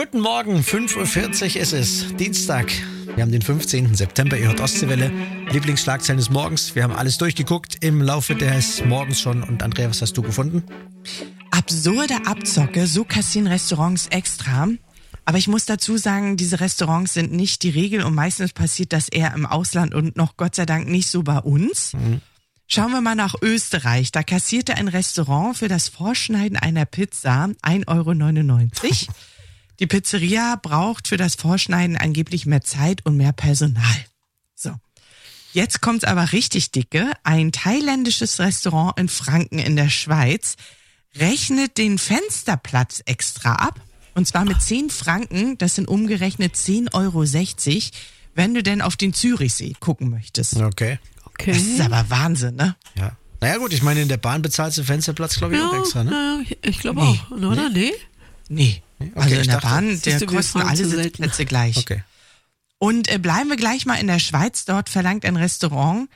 Guten Morgen, 5.40 Uhr ist es, Dienstag. Wir haben den 15. September, ihr hört Ostseewelle. Lieblingsschlagzeilen des Morgens. Wir haben alles durchgeguckt im Laufe des Morgens schon. Und Andrea, was hast du gefunden? Absurde Abzocke, so kassieren Restaurants extra. Aber ich muss dazu sagen, diese Restaurants sind nicht die Regel und meistens passiert das eher im Ausland und noch Gott sei Dank nicht so bei uns. Schauen wir mal nach Österreich. Da kassierte ein Restaurant für das Vorschneiden einer Pizza 1,99 €. Die Pizzeria braucht für das Vorschneiden angeblich mehr Zeit und mehr Personal. So. Jetzt kommt's aber richtig dicke. Ein thailändisches Restaurant in Franken in der Schweiz rechnet den Fensterplatz extra ab. Und zwar mit 10 Franken. Das sind umgerechnet 10,60 €, wenn du denn auf den Zürichsee gucken möchtest. Okay. Das ist aber Wahnsinn, ne? Ja. Naja gut, ich meine, in der Bahn bezahlst du Fensterplatz, glaube ich, auch extra, ne? Ja, ich glaube auch, oder? Nee? Nee. Also in der Bahn, der wir kosten fahren alle zu selten. Sitzplätze gleich. Okay. Und bleiben wir gleich mal in der Schweiz. Dort verlangt ein Restaurant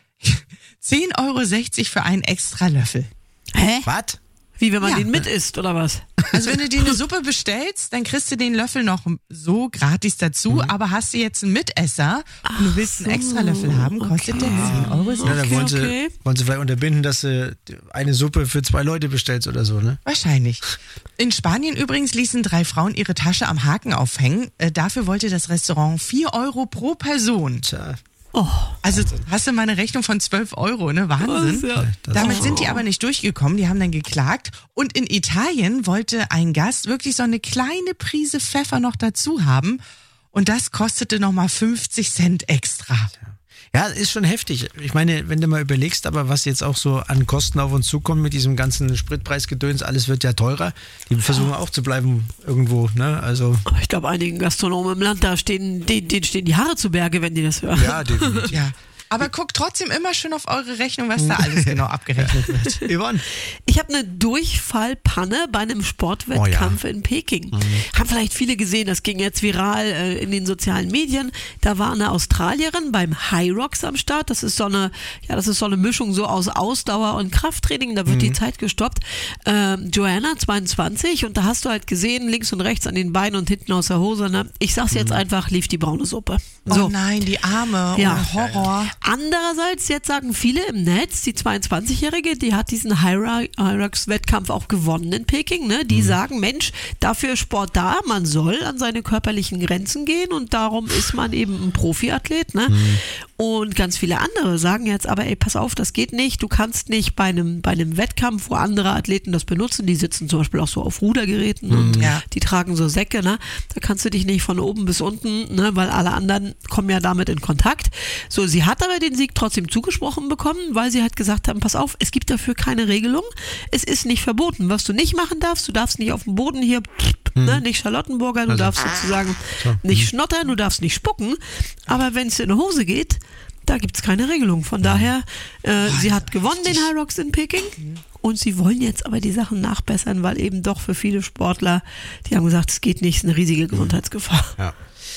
10,60 € für einen extra Löffel. Hä? Was? Wie, wenn man Ja. den mit isst, oder was? Also wenn du dir eine Suppe bestellst, dann kriegst du den Löffel noch so gratis dazu, aber hast du jetzt einen Mitesser und du willst einen extra Löffel haben, kostet der 10,60 €. Ja, dann wollen okay. sie vielleicht unterbinden, dass du eine Suppe für 2 Leute bestellst oder so, ne? Wahrscheinlich. In Spanien übrigens ließen 3 Frauen ihre Tasche am Haken aufhängen. Dafür wollte das Restaurant 4 € pro Person. Tja. Also hast du mal eine Rechnung von 12 €, ne? Wahnsinn. Damit sind die aber nicht durchgekommen, die haben dann geklagt. Und in Italien wollte ein Gast wirklich so eine kleine Prise Pfeffer noch dazu haben. Und das kostete nochmal 50 Cent extra. Ja, ist schon heftig. Ich meine, wenn du mal überlegst, aber was jetzt auch so an Kosten auf uns zukommt mit diesem ganzen Spritpreisgedöns, alles wird ja teurer. Die versuchen auch zu bleiben irgendwo, ne? Also. Aber ich glaube, einigen Gastronomen im Land, denen stehen die Haare zu Berge, wenn die das hören. Ja, definitiv. Ja. Aber guckt trotzdem immer schön auf eure Rechnung, was da alles genau abgerechnet wird. Yvonne. Ich habe eine Durchfallpanne bei einem Sportwettkampf in Peking. Haben vielleicht viele gesehen, das ging jetzt viral in den sozialen Medien. Da war eine Australierin beim High Rocks am Start. Das ist so eine Mischung so aus Ausdauer und Krafttraining. Da wird die Zeit gestoppt. Joanna, 22, und da hast du halt gesehen, links und rechts an den Beinen und hinten aus der Hose. Ne? Ich sag's jetzt einfach, lief die braune Suppe. So. Oh nein, die Arme. Ja. Oh, Horror. Andererseits, jetzt sagen viele im Netz, die 22-Jährige, die hat diesen High-Rocks-Wettkampf auch gewonnen in Peking, ne? Die sagen, Mensch, dafür ist Sport da, man soll an seine körperlichen Grenzen gehen und darum ist man eben ein Profiathlet, ne? Und ganz viele andere sagen jetzt aber, ey, pass auf, das geht nicht, du kannst nicht bei einem Wettkampf, wo andere Athleten das benutzen, die sitzen zum Beispiel auch so auf Rudergeräten und die tragen so Säcke, ne? Da kannst du dich nicht von oben bis unten, ne? Weil alle anderen kommen ja damit in Kontakt. So, sie hat aber den Sieg trotzdem zugesprochen bekommen, weil sie halt gesagt haben, pass auf, es gibt dafür keine Regelung, es ist nicht verboten. Was du nicht machen darfst, du darfst nicht auf dem Boden hier, ne, nicht Charlottenburger, du darfst sozusagen nicht schnottern, du darfst nicht spucken, aber wenn es in die Hose geht, da gibt es keine Regelung. Von daher, sie hat gewonnen den High Rocks in Peking und sie wollen jetzt aber die Sachen nachbessern, weil eben doch für viele Sportler, die haben gesagt, es geht nicht, es ist eine riesige Gesundheitsgefahr. Ja.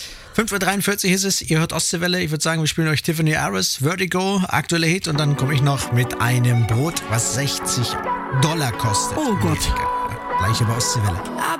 5.43 Uhr ist es, ihr hört Ostseewelle. Ich würde sagen, wir spielen euch Tiffany Harris, Vertigo, aktueller Hit, und dann komme ich noch mit einem Brot, was $60 kostet. Oh Gott. Gleich über Ostseewelle.